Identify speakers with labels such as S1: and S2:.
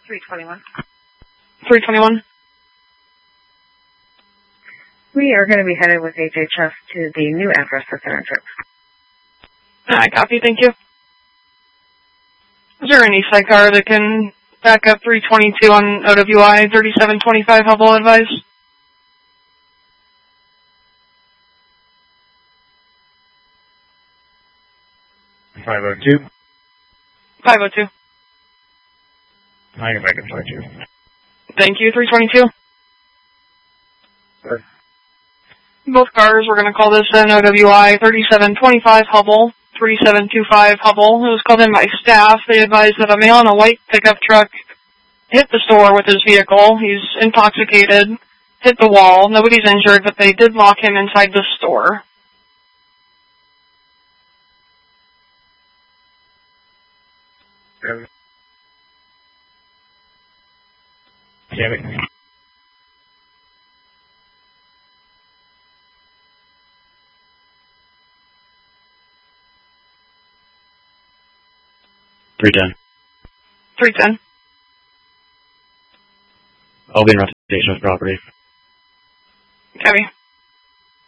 S1: 321.
S2: 321.
S1: We are going to be headed with HHS to the new address that they're entered.
S2: I copy, thank you. Is there any side car that can back up 322 on OWI 3725 Hubble advise?
S3: $502.
S2: 502.
S3: I can back up 52.
S2: Thank you, 322.
S3: Sir.
S2: Both cars, we're going to call this in OWI 3725 Hubble, 3725 Hubble. It was called in by staff. They advised that a male in a white pickup truck hit the store with his vehicle. He's intoxicated, hit the wall. Nobody's injured, but they did lock him inside the store.
S3: Kevin. $310.
S2: 310.
S3: I'll be in rotation with property.
S2: Copy.